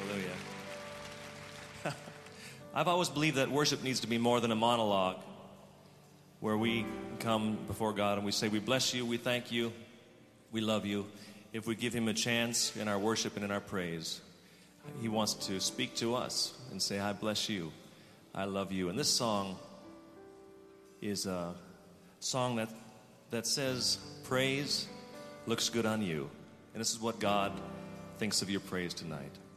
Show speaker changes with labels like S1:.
S1: Hallelujah. I've always believed that worship needs to be more than a monologue where we come before God and we say, we bless you, we thank you, we love you. If we give him a chance in our worship and in our praise, he wants to speak to us and say, I bless you, I love you. And this song is a song that says, praise looks good on you. And this is what God thinks of your praise tonight.